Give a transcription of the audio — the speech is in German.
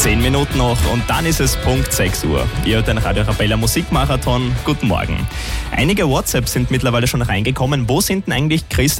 10 Minuten noch und dann ist es Punkt 6 Uhr. Ihr hört den Radio Arabella Musikmarathon. Guten Morgen. Einige WhatsApps sind mittlerweile schon reingekommen. Wo sind denn eigentlich Christ